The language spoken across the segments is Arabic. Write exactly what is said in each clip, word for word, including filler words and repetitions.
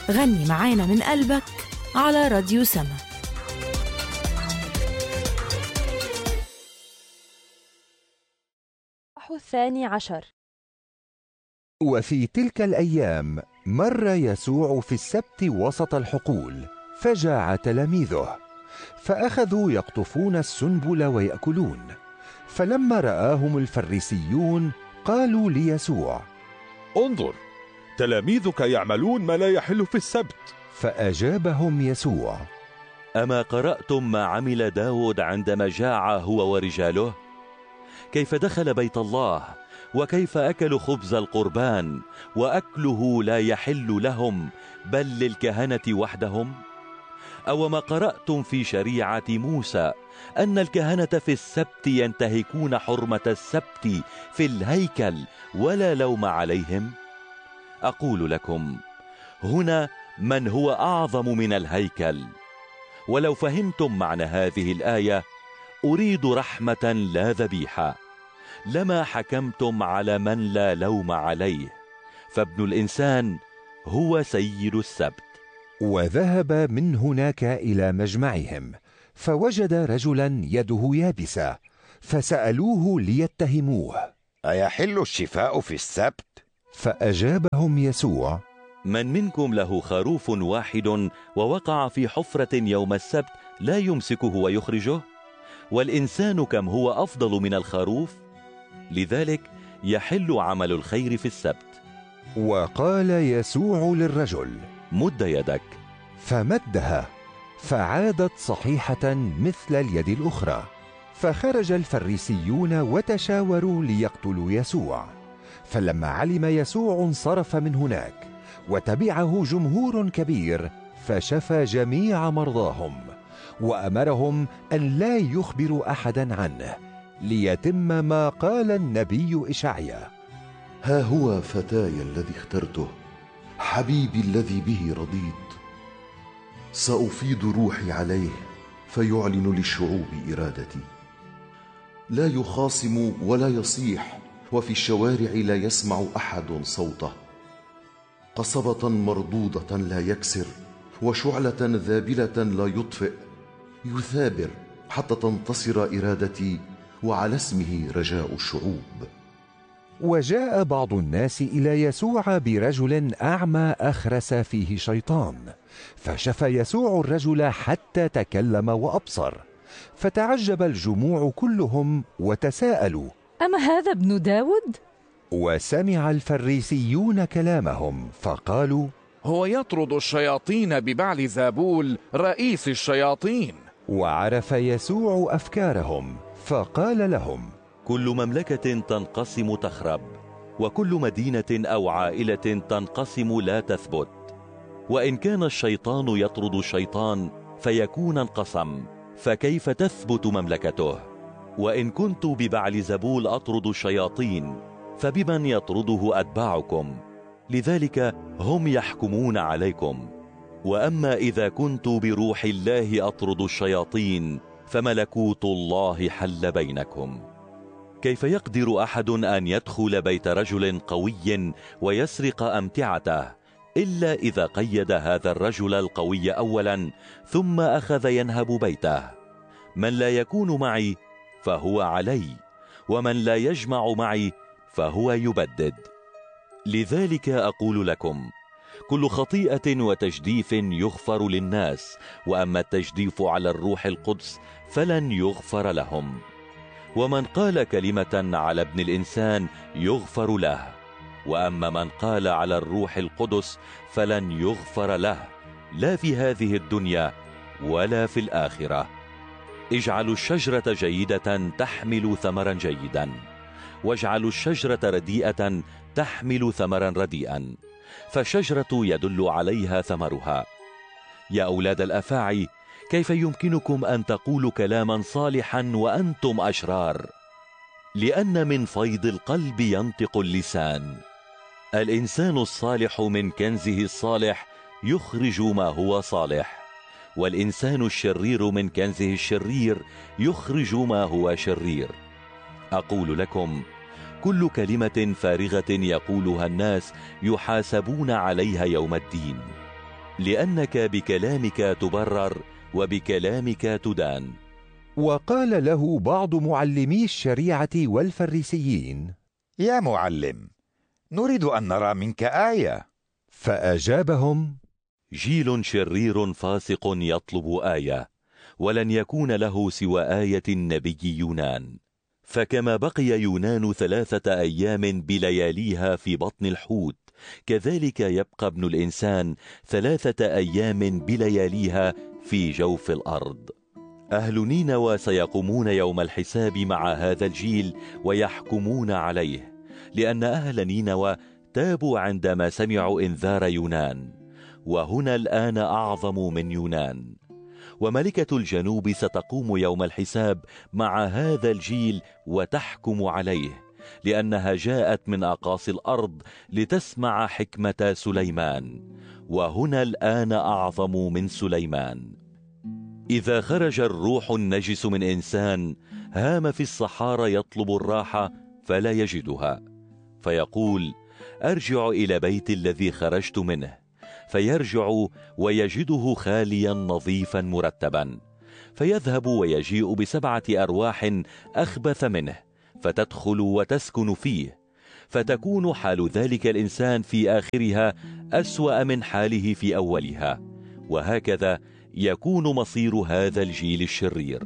غني معانا من قلبك على راديو سما. الثاني عشر. وفي تلك الأيام مر يسوع في السبت وسط الحقول، فجاع تلاميذه فأخذوا يقطفون السنبل ويأكلون. فلما رآهم الفريسيون قالوا ليسوع: انظر، تلاميذك يعملون ما لا يحل في السبت. فأجابهم يسوع: أما قرأتم ما عمل داود عندما جاع هو ورجاله؟ كيف دخل بيت الله، وكيف أكلوا خبز القربان، وأكله لا يحل لهم بل للكهنة وحدهم؟ أو ما قرأتم في شريعة موسى أن الكهنة في السبت ينتهكون حرمة السبت في الهيكل ولا لوم عليهم؟ أقول لكم هنا من هو أعظم من الهيكل. ولو فهمتم معنى هذه الآية: أريد رحمة لا ذبيحة، لما حكمتم على من لا لوم عليه، فابن الإنسان هو سيد السبت. وذهب من هناك إلى مجمعهم، فوجد رجلا يده يابسة، فسألوه ليتهموه: أيحل الشفاء في السبت؟ فأجابهم يسوع: من منكم له خروف واحد ووقع في حفرة يوم السبت لا يمسكه ويخرجه؟ والإنسان كم هو أفضل من الخروف؟ لذلك يحل عمل الخير في السبت. وقال يسوع للرجل: مد يدك. فمدها، فعادت صحيحة مثل اليد الأخرى. فخرج الفريسيون وتشاوروا ليقتلوا يسوع. فلما علم يسوع انصرف من هناك، وتبعه جمهور كبير، فشفى جميع مرضاهم، وأمرهم أن لا يخبروا أحدا عنه، ليتم ما قال النبي إشعيا: ها هو فتاي الذي اخترته، حبيبي الذي به رضيت. سأفيض روحي عليه فيعلن للشعوب إرادتي. لا يخاصم ولا يصيح، وفي الشوارع لا يسمع أحد صوته. قصبة مردودة لا يكسر، وشعلة ذابلة لا يطفئ. يثابر حتى تنتصر إرادتي، وعلى اسمه رجاء الشعوب. وجاء بعض الناس إلى يسوع برجل أعمى أخرس فيه شيطان، فشفى يسوع الرجل حتى تكلم وأبصر. فتعجب الجموع كلهم وتساءلوا: أما هذا ابن داود؟ وسمع الفريسيون كلامهم فقالوا: هو يطرد الشياطين ببعلزبول رئيس الشياطين. وعرف يسوع أفكارهم فقال لهم: كل مملكة تنقسم تخرب، وكل مدينة أو عائلة تنقسم لا تثبت. وإن كان الشيطان يطرد الشيطان فيكون انقسم، فكيف تثبت مملكته؟ وإن كنت ببعلزبول أطرد الشياطين فبمن يطرده أتباعكم؟ لذلك هم يحكمون عليكم. وأما إذا كنت بروح الله أطرد الشياطين فملكوت الله حل بينكم. كيف يقدر أحد أن يدخل بيت رجل قوي ويسرق أمتعته إلا إذا قيد هذا الرجل القوي أولا ثم أخذ ينهب بيته؟ من لا يكون معي فهو علي، ومن لا يجمع معي فهو يبدد. لذلك أقول لكم: كل خطيئة وتجديف يغفر للناس، وأما التجديف على الروح القدس فلن يغفر لهم. ومن قال كلمة على ابن الإنسان يغفر له، وأما من قال على الروح القدس فلن يغفر له، لا في هذه الدنيا ولا في الآخرة. اجعلوا الشجرة جيدة تحمل ثمرا جيدا، واجعلوا الشجرة رديئة تحمل ثمرا رديئا، فالشجرة يدل عليها ثمرها. يا أولاد الأفاعي، كيف يمكنكم أن تقولوا كلاما صالحا وأنتم أشرار؟ لأن من فيض القلب ينطق اللسان. الإنسان الصالح من كنزه الصالح يخرج ما هو صالح، والإنسان الشرير من كنزه الشرير يخرج ما هو شرير. أقول لكم: كل كلمة فارغة يقولها الناس يحاسبون عليها يوم الدين. لأنك بكلامك تبرر وبكلامك تدان. وقال له بعض معلمي الشريعة والفريسيين: يا معلم، نريد أن نرى منك آية. فأجابهم: جيل شرير فاسق يطلب آية، ولن يكون له سوى آية النبي يونان. فكما بقي يونان ثلاثة أيام بلياليها في بطن الحوت، كذلك يبقى ابن الإنسان ثلاثة أيام بلياليها في جوف الأرض. أهل نينوى سيقومون يوم الحساب مع هذا الجيل ويحكمون عليه، لأن أهل نينوى تابوا عندما سمعوا إنذار يونان، وهنا الآن أعظم من يونان. وملكة الجنوب ستقوم يوم الحساب مع هذا الجيل وتحكم عليه، لأنها جاءت من أقاصي الأرض لتسمع حكمة سليمان، وهنا الآن أعظم من سليمان. إذا خرج الروح النجس من إنسان هام في الصحارى يطلب الراحة فلا يجدها، فيقول: أرجع إلى بيت الذي خرجت منه، فيرجع ويجده خاليا نظيفا مرتبا، فيذهب ويجيء بسبعة أرواح أخبث منه، فتدخل وتسكن فيه، فتكون حال ذلك الإنسان في آخرها أسوأ من حاله في أولها، وهكذا يكون مصير هذا الجيل الشرير.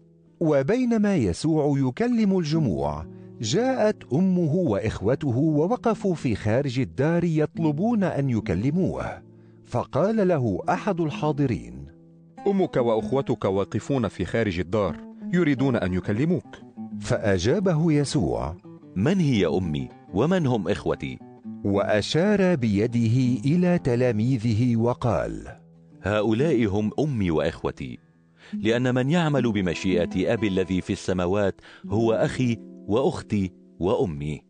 وبينما يسوع يكلم الجموع، جاءت أمه وإخوته ووقفوا في خارج الدار يطلبون أن يكلموه. فقال له أحد الحاضرين: أمك وأخوتك واقفون في خارج الدار يريدون أن يكلموك. فأجابه يسوع: من هي أمي ومن هم إخوتي؟ وأشار بيده إلى تلاميذه وقال: هؤلاء هم أمي وإخوتي، لأن من يعمل بمشيئة أبي الذي في السماوات هو أخي وأختي وأمي.